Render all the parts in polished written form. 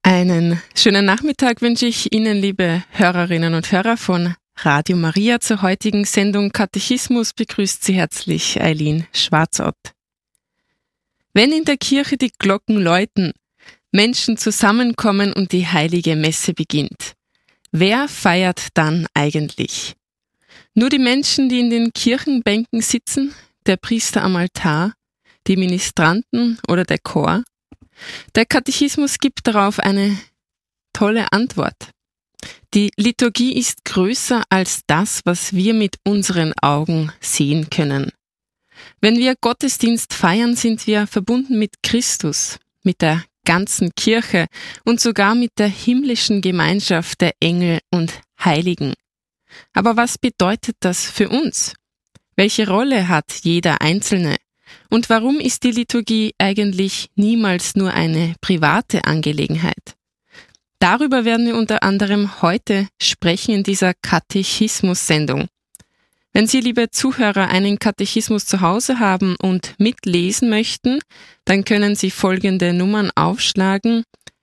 Einen schönen Nachmittag wünsche ich Ihnen, liebe Hörerinnen und Hörer von Radio Maria. Zur heutigen Sendung Katechismus begrüßt Sie herzlich Eileen Schwarzott. Wenn in der Kirche die Glocken läuten, Menschen zusammenkommen und die heilige Messe beginnt, wer feiert dann eigentlich? Nur die Menschen, die in den Kirchenbänken sitzen, der Priester am Altar, die Ministranten oder der Chor? Der Katechismus gibt darauf eine tolle Antwort. Die Liturgie ist größer als das, was wir mit unseren Augen sehen können. Wenn wir Gottesdienst feiern, sind wir verbunden mit Christus, mit der ganzen Kirche und sogar mit der himmlischen Gemeinschaft der Engel und Heiligen. Aber was bedeutet das für uns? Welche Rolle hat jeder Einzelne? Und warum ist die Liturgie eigentlich niemals nur eine private Angelegenheit? Darüber werden wir unter anderem heute sprechen in dieser Katechismus-Sendung. Wenn Sie, liebe Zuhörer, einen Katechismus zu Hause haben und mitlesen möchten, dann können Sie folgende Nummern aufschlagen: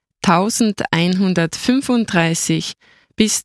1135 bis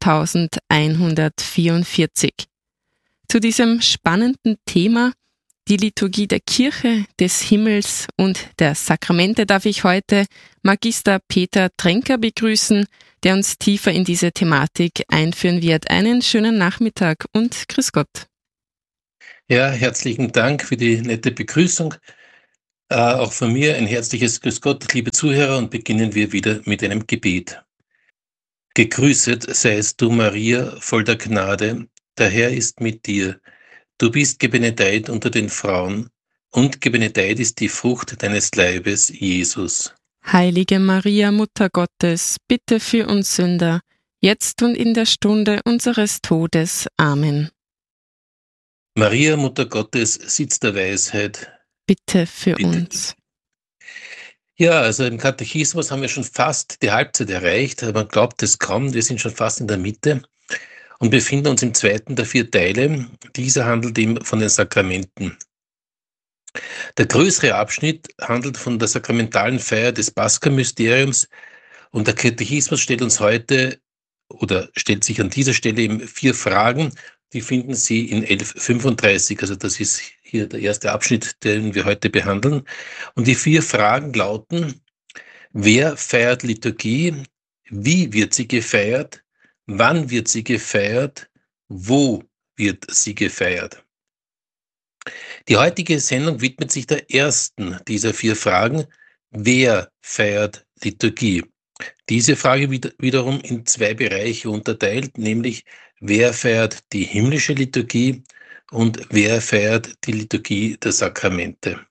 1144. Zu diesem spannenden Thema, die Liturgie der Kirche, des Himmels und der Sakramente, darf ich heute Magister Peter Tränker begrüßen, der uns tiefer in diese Thematik einführen wird. Einen schönen Nachmittag und grüß Gott. Ja, herzlichen Dank für die nette Begrüßung. Auch von mir ein herzliches Grüß Gott, liebe Zuhörer, und beginnen wir wieder mit einem Gebet. Gegrüßet seist du, Maria, voll der Gnade, der Herr ist mit dir. Du bist gebenedeit unter den Frauen, und gebenedeit ist die Frucht deines Leibes, Jesus. Heilige Maria, Mutter Gottes, bitte für uns Sünder, jetzt und in der Stunde unseres Todes. Amen. Maria, Mutter Gottes, Sitz der Weisheit, Bitte für bitte. uns. Ja, also im Katechismus haben wir schon fast die Halbzeit erreicht, aber man glaubt es kaum, wir sind schon fast in der Mitte und befinden uns im zweiten der 4 Teile. Dieser handelt eben von den Sakramenten. Der größere Abschnitt handelt von der sakramentalen Feier des Pascha-Mysteriums, und der Katechismus stellt uns heute oder stellt sich an dieser Stelle eben 4 Fragen. Die finden Sie in 1135, also das ist hier der erste Abschnitt, den wir heute behandeln. Und die 4 Fragen lauten: Wer feiert Liturgie? Wie wird sie gefeiert? Wann wird sie gefeiert? Wo wird sie gefeiert? Die heutige Sendung widmet sich der ersten dieser 4 Fragen: Wer feiert Liturgie? Diese Frage wiederum in 2 Bereiche unterteilt, nämlich wer feiert die himmlische Liturgie und wer feiert die Liturgie der Sakramente.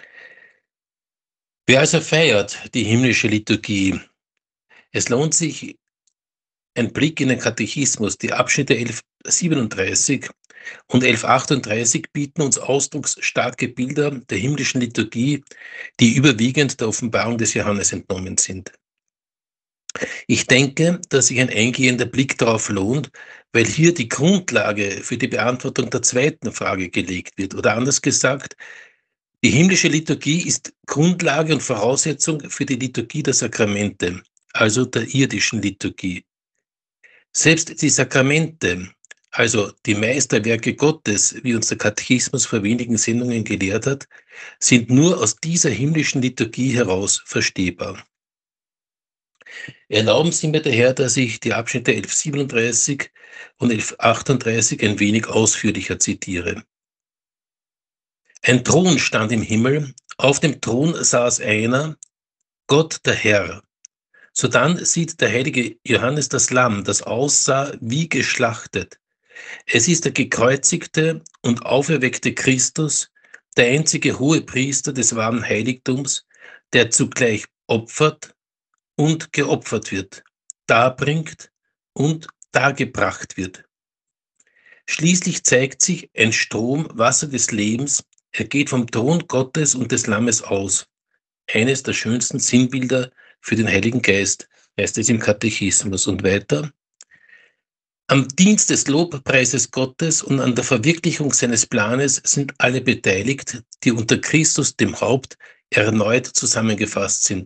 Wer also feiert die himmlische Liturgie? Es lohnt sich ein Blick in den Katechismus. Die Abschnitte 1137 und 1138 bieten uns ausdrucksstarke Bilder der himmlischen Liturgie, die überwiegend der Offenbarung des Johannes entnommen sind. Ich denke, dass sich ein eingehender Blick darauf lohnt, weil hier die Grundlage für die Beantwortung der zweiten Frage gelegt wird. Oder anders gesagt, die himmlische Liturgie ist Grundlage und Voraussetzung für die Liturgie der Sakramente, also der irdischen Liturgie. Selbst die Sakramente, also die Meisterwerke Gottes, wie uns der Katechismus vor wenigen Sendungen gelehrt hat, sind nur aus dieser himmlischen Liturgie heraus verstehbar. Erlauben Sie mir daher, dass ich die Abschnitte 1137 und 1138 ein wenig ausführlicher zitiere. Ein Thron stand im Himmel, auf dem Thron saß einer, Gott der Herr. Sodann sieht der heilige Johannes das Lamm, das aussah wie geschlachtet. Es ist der gekreuzigte und auferweckte Christus, der einzige Hohepriester des wahren Heiligtums, der zugleich opfert und geopfert wird, darbringt und dargebracht wird. Schließlich zeigt sich ein Strom Wasser des Lebens, er geht vom Thron Gottes und des Lammes aus. Eines der schönsten Sinnbilder für den Heiligen Geist, heißt es im Katechismus. Und weiter: Am Dienst des Lobpreises Gottes und an der Verwirklichung seines Planes sind alle beteiligt, die unter Christus, dem Haupt, erneut zusammengefasst sind.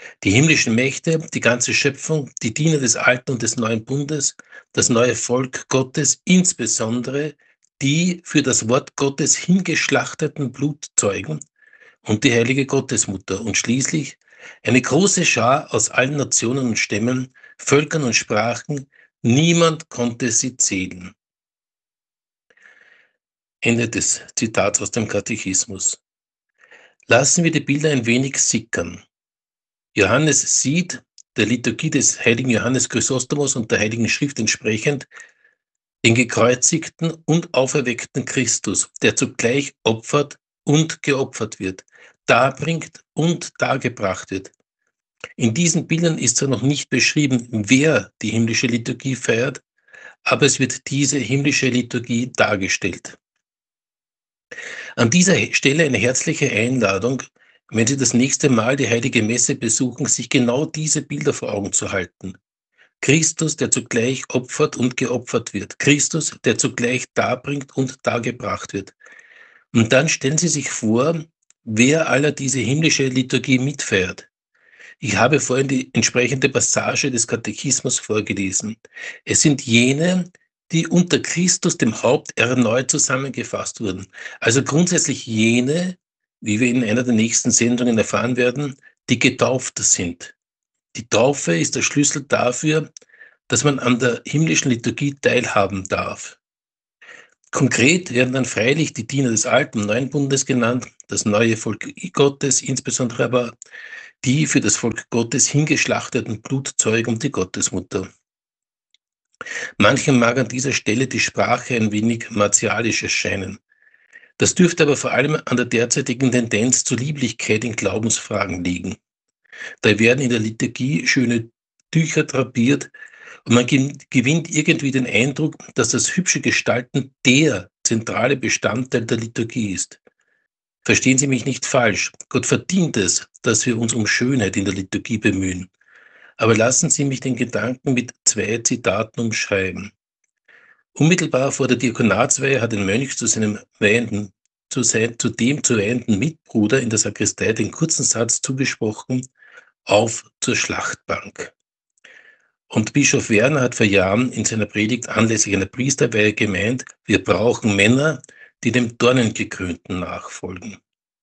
Die himmlischen Mächte, die ganze Schöpfung, die Diener des Alten und des Neuen Bundes, das neue Volk Gottes, insbesondere die für das Wort Gottes hingeschlachteten Blutzeugen und die heilige Gottesmutter und schließlich eine große Schar aus allen Nationen und Stämmen, Völkern und Sprachen, niemand konnte sie zählen. Ende des Zitats aus dem Katechismus. Lassen wir die Bilder ein wenig sickern. Johannes sieht, der Liturgie des heiligen Johannes Chrysostomos und der heiligen Schrift entsprechend, den gekreuzigten und auferweckten Christus, der zugleich opfert und geopfert wird, darbringt und dargebracht wird. In diesen Bildern ist zwar noch nicht beschrieben, wer die himmlische Liturgie feiert, aber es wird diese himmlische Liturgie dargestellt. An dieser Stelle eine herzliche Einladung, wenn Sie das nächste Mal die Heilige Messe besuchen, sich genau diese Bilder vor Augen zu halten. Christus, der zugleich opfert und geopfert wird. Christus, der zugleich darbringt und dargebracht wird. Und dann stellen Sie sich vor, wer aller diese himmlische Liturgie mitfeiert. Ich habe vorhin die entsprechende Passage des Katechismus vorgelesen. Es sind jene, die unter Christus, dem Haupt, erneut zusammengefasst wurden. Also grundsätzlich jene, wie wir in einer der nächsten Sendungen erfahren werden, die getauft sind. Die Taufe ist der Schlüssel dafür, dass man an der himmlischen Liturgie teilhaben darf. Konkret werden dann freilich die Diener des Alten und Neuen Bundes genannt, das neue Volk Gottes, insbesondere aber die für das Volk Gottes hingeschlachteten Blutzeugen und die Gottesmutter. Manchem mag an dieser Stelle die Sprache ein wenig martialisch erscheinen. Das dürfte aber vor allem an der derzeitigen Tendenz zur Lieblichkeit in Glaubensfragen liegen. Da werden in der Liturgie schöne Tücher drapiert und man gewinnt irgendwie den Eindruck, dass das hübsche Gestalten der zentrale Bestandteil der Liturgie ist. Verstehen Sie mich nicht falsch. Gott verdient es, dass wir uns um Schönheit in der Liturgie bemühen. Aber lassen Sie mich den Gedanken mit 2 Zitaten umschreiben. Unmittelbar vor der Diakonatsweihe hat ein Mönch zu dem zu weihenden Mitbruder in der Sakristei den kurzen Satz zugesprochen: Auf zur Schlachtbank. Und Bischof Werner hat vor Jahren in seiner Predigt anlässlich einer Priesterweihe gemeint, wir brauchen Männer, die dem Dornengekrönten nachfolgen.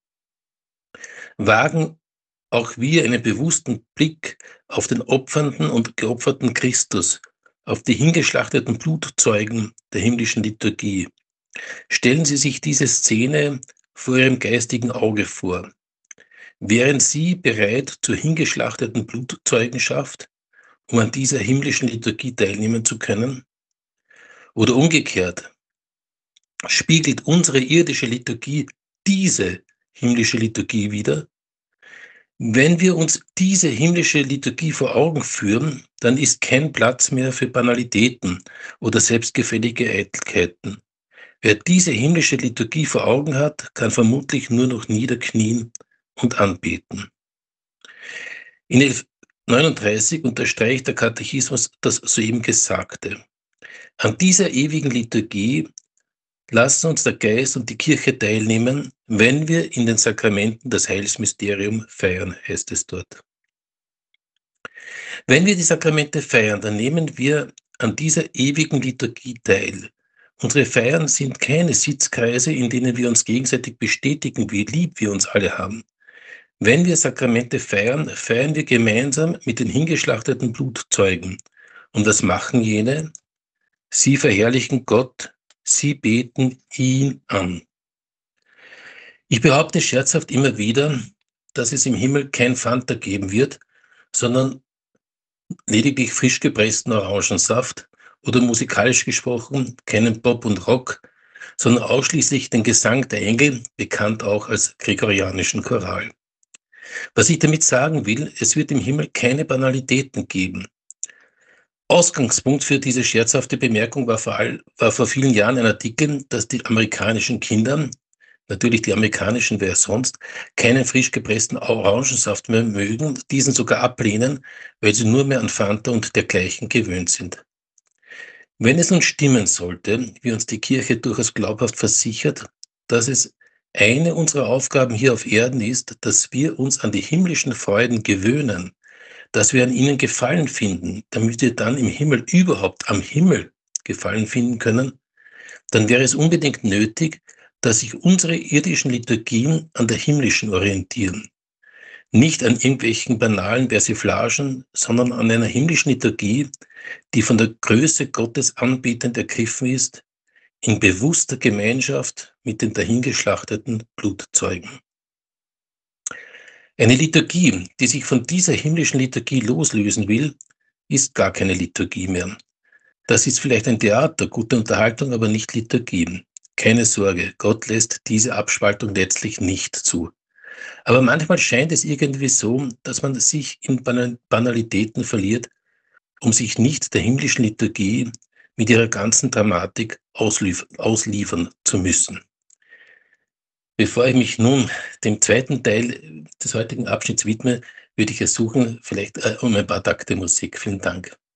Wagen auch wir einen bewussten Blick auf den opfernden und geopferten Christus, auf die hingeschlachteten Blutzeugen der himmlischen Liturgie. Stellen Sie sich diese Szene vor Ihrem geistigen Auge vor. Wären Sie bereit zur hingeschlachteten Blutzeugenschaft, um an dieser himmlischen Liturgie teilnehmen zu können? Oder umgekehrt, spiegelt unsere irdische Liturgie diese himmlische Liturgie wider? Wenn wir uns diese himmlische Liturgie vor Augen führen, dann ist kein Platz mehr für Banalitäten oder selbstgefällige Eitelkeiten. Wer diese himmlische Liturgie vor Augen hat, kann vermutlich nur noch niederknien und anbeten. In 1139 unterstreicht der Katechismus das soeben Gesagte. An dieser ewigen Liturgie lassen uns der Geist und die Kirche teilnehmen, wenn wir in den Sakramenten das Heilsmysterium feiern, heißt es dort. Wenn wir die Sakramente feiern, dann nehmen wir an dieser ewigen Liturgie teil. Unsere Feiern sind keine Sitzkreise, in denen wir uns gegenseitig bestätigen, wie lieb wir uns alle haben. Wenn wir Sakramente feiern, feiern wir gemeinsam mit den hingeschlachteten Blutzeugen. Und was machen jene? Sie verherrlichen Gott, sie beten ihn an. Ich behaupte scherzhaft immer wieder, dass es im Himmel kein Fanta geben wird, sondern lediglich frisch gepressten Orangensaft oder musikalisch gesprochen keinen Pop und Rock, sondern ausschließlich den Gesang der Engel, bekannt auch als gregorianischen Choral. Was ich damit sagen will, es wird im Himmel keine Banalitäten geben. Ausgangspunkt für diese scherzhafte Bemerkung war vor vielen Jahren ein Artikel, dass die amerikanischen Kinder, natürlich die amerikanischen, wer sonst, keinen frisch gepressten Orangensaft mehr mögen, diesen sogar ablehnen, weil sie nur mehr an Fanta und dergleichen gewöhnt sind. Wenn es nun stimmen sollte, wie uns die Kirche durchaus glaubhaft versichert, dass es Eine unserer Aufgaben hier auf Erden ist, dass wir uns an die himmlischen Freuden gewöhnen, dass wir an ihnen Gefallen finden, damit wir dann im Himmel überhaupt am Himmel Gefallen finden können. Dann wäre es unbedingt nötig, dass sich unsere irdischen Liturgien an der himmlischen orientieren. Nicht an irgendwelchen banalen Persiflagen, sondern an einer himmlischen Liturgie, die von der Größe Gottes anbetend ergriffen ist, in bewusster Gemeinschaft mit den dahingeschlachteten Blutzeugen. Eine Liturgie, die sich von dieser himmlischen Liturgie loslösen will, ist gar keine Liturgie mehr. Das ist vielleicht ein Theater, gute Unterhaltung, aber nicht Liturgie. Keine Sorge, Gott lässt diese Abspaltung letztlich nicht zu. Aber manchmal scheint es irgendwie so, dass man sich in Banalitäten verliert, um sich nicht der himmlischen Liturgie mit ihrer ganzen Dramatik ausliefern zu müssen. Bevor ich mich nun dem zweiten Teil des heutigen Abschnitts widme, würde ich ersuchen, vielleicht um ein paar Takte Musik. Vielen Dank.